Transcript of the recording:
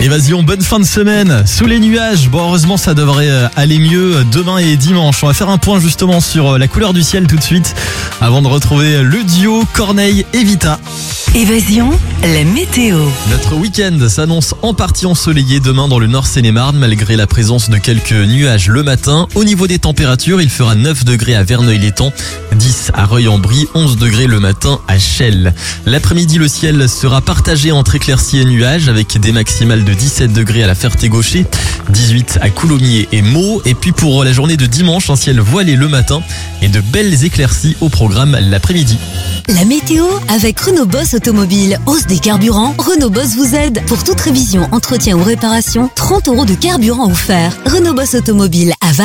Évasion, bonne fin de semaine. Sous les nuages, bon heureusement ça devrait aller mieux demain et dimanche. On va faire un point justement sur la couleur du ciel tout de suite avant de retrouver le duo Corneille et Vita. Évasion, la météo. Notre week-end s'annonce en partie ensoleillé demain dans le Nord Seine-et-Marne malgré la présence de quelques nuages le matin. Au niveau des températures, il fera 9 degrés à Verneuil-l'Étang, 10 à Reuil-en-Brie, 11 degrés le matin à Chelles. L'après-midi, le ciel sera partagé entre éclaircies et nuages avec des maximales de 17 degrés à la Ferté-Gaucher, 18 à Coulommiers et Meaux. Et puis pour la journée de dimanche, un ciel voilé le matin et de belles éclaircies au programme l'après-midi. La météo avec Renault Boss Automobile. Hausse des carburants, Renault Boss vous aide. Pour toute révision, entretien ou réparation, 30 € de carburant offert. Renault Boss Automobile à Var.